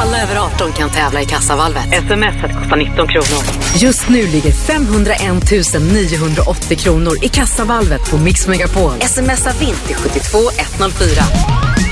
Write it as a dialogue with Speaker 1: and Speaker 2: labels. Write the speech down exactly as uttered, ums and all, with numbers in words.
Speaker 1: Alla över arton kan tävla i Kassavalvet.
Speaker 2: Smset kostar nitton kronor.
Speaker 1: Just nu ligger femhundraen tusen niohundraåttio kronor i Kassavalvet på Mix Megapol. Smsa vinter sjuttiotvå etthundrafyra.